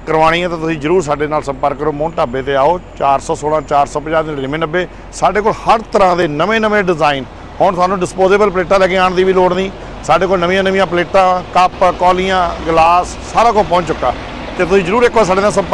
करवानी है तो तुसीं जरूर साडे नाल संपर्क करो। मोहन ढाबे ते आओ, 416 450 9990। साडे कोल हर तरह के नवे डिज़ाइन, हुण तुहानूं डिस्पोजेबल प्लेटां लैके आउण दी भी लोड़ नहीं। साडे कोल नवीं प्लेटां, कप, कौलियां, गिलास सारा कुछ पहुँच चुका। तो तुसीं जरूर एक बार साडे नाल संपर्क